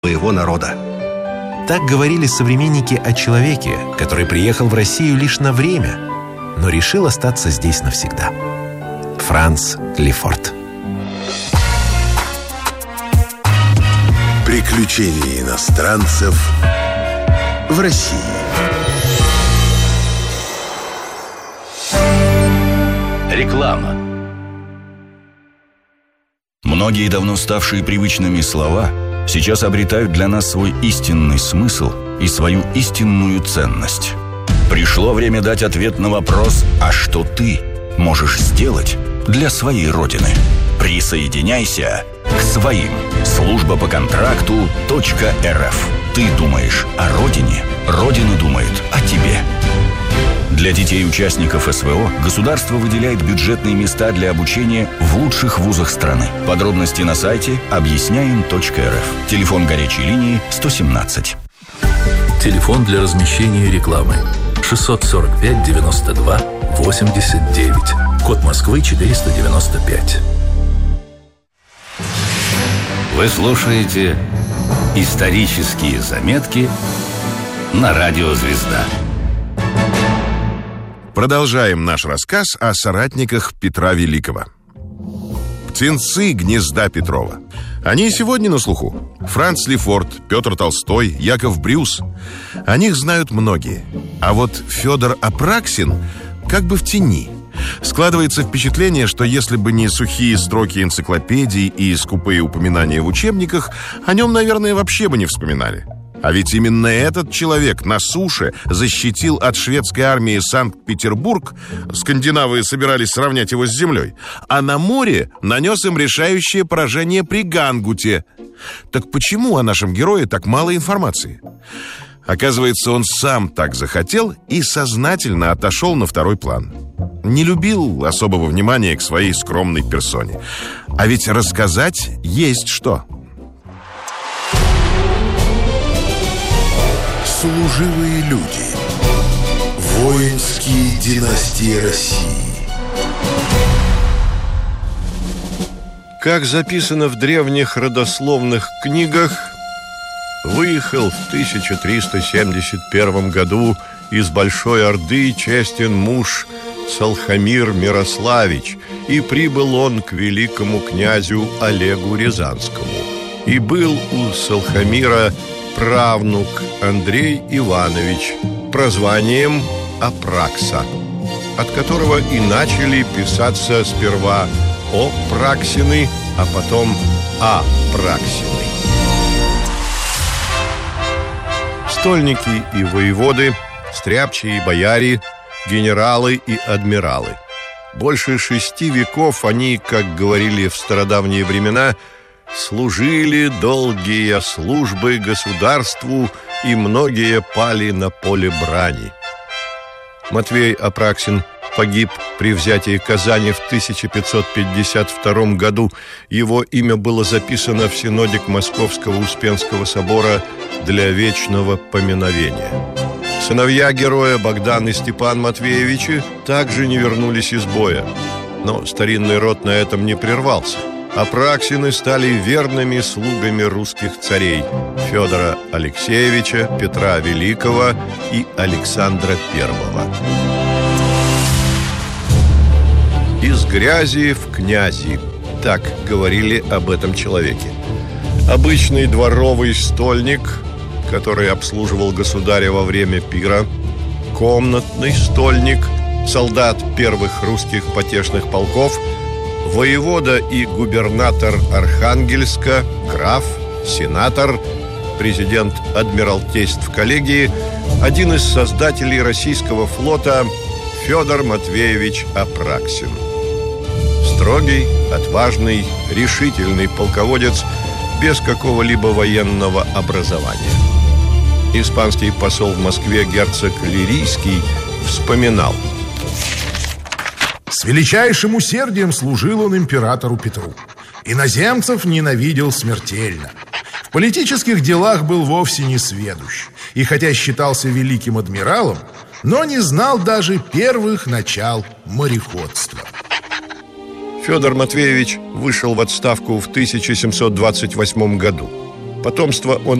своего народа. Так говорили современники о человеке, который приехал в Россию лишь на время, но решил остаться здесь навсегда. Франц Лефорт. Приключения иностранцев в России. Реклама. Многие давно ставшие привычными слова сейчас обретают для нас свой истинный смысл и свою истинную ценность. Пришло время дать ответ на вопрос: а что ты можешь сделать для своей родины? Присоединяйся к своим. Служба по контракту .рф. Ты думаешь о родине, родина думает о тебе. Для детей-участников СВО государство выделяет бюджетные места для обучения в лучших вузах страны. Подробности на сайте объясняем.рф. Телефон горячей линии 117. Телефон для размещения рекламы 645 92 89. Код Москвы 495. Вы слушаете исторические заметки на радио «Звезда». Продолжаем наш рассказ о соратниках Петра Великого. Птенцы гнезда Петрова. Они и сегодня на слуху. Франц Лефорт, Петр Толстой, Яков Брюс. О них знают многие. А вот Федор Апраксин как бы в тени. Складывается впечатление, что если бы не сухие строки энциклопедий и скупые упоминания в учебниках, о нем, наверное, вообще бы не вспоминали. А ведь именно этот человек на суше защитил от шведской армии Санкт-Петербург, скандинавы собирались сравнять его с землей, а на море нанес им решающее поражение при Гангуте. Так почему о нашем герое так мало информации? Оказывается, он сам так захотел и сознательно отошел на второй план. Не любил особого внимания к своей скромной персоне. А ведь рассказать есть что. Служивые люди. Воинские династии России. Как записано в древних родословных книгах, выехал в 1371 году из Большой Орды честен муж Салхамир Мирославич, и прибыл он к великому князю Олегу Рязанскому. И был у Салхамира правнук Андрей Иванович, прозванием Апракса, от которого и начали писаться сперва Опраксины, а потом Апраксины. Стольники и воеводы, стряпчие и бояре, генералы и адмиралы. Больше 6 веков они, как говорили в стародавние времена, служили долгие службы государству, и многие пали на поле брани. Матвей Апраксин погиб при взятии Казани в 1552 году. Его имя было записано в синодик Московского Успенского собора для вечного поминовения. Сыновья героя Богдан и Степан Матвеевичи также не вернулись из боя. Но старинный род на этом не прервался. Апраксины стали верными слугами русских царей Федора Алексеевича, Петра Великого и Александра I. Из грязи в князи. Так говорили об этом человеке. Обычный дворовый стольник, который обслуживал государя во время пира, комнатный стольник, солдат первых русских потешных полков, воевода и губернатор Архангельска, граф, сенатор, президент Адмиралтейств коллегии, один из создателей российского флота Федор Матвеевич Апраксин. Строгий, отважный, решительный полководец без какого-либо военного образования. Испанский посол в Москве герцог Лирийский вспоминал: с величайшим усердием служил он императору Петру. Иноземцев ненавидел смертельно. В политических делах был вовсе не сведущ. И хотя считался великим адмиралом, но не знал даже первых начал мореходства. Федор Матвеевич вышел в отставку в 1728 году. Потомство он